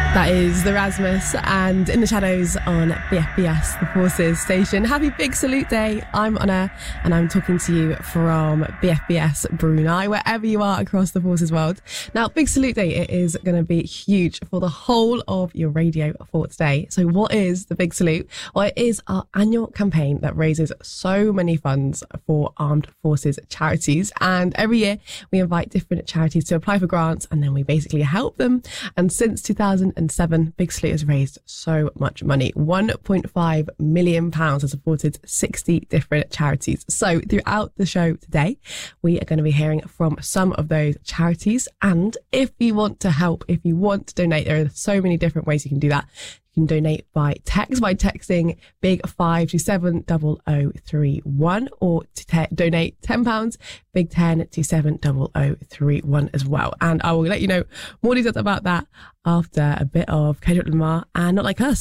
That is the Rasmus and In the Shadows on BFBS, the Forces station. Happy Big Salute Day. I'm Anna and I'm talking to you from BFBS Brunei, wherever you are across the Forces world. Now, Big Salute Day, it is going to be huge for the whole of your radio for today. So what is the Big Salute? Well, it is our annual campaign that raises so many funds for armed forces charities. And every year we invite different charities to apply for grants and then we basically help them. And since 2007, Big Salute has raised so much money. £1.5 million has supported 60 different charities. So throughout the show today, we are going to be hearing from some of those charities. And if you want to help, if you want to donate, there are so many different ways you can do that. You can donate by text by texting Big 5 to 70031 or to donate £10 Big 10 to 70031 as well. And I will let you know more details about that after a bit of Kendrick Lamar and Not Like Us.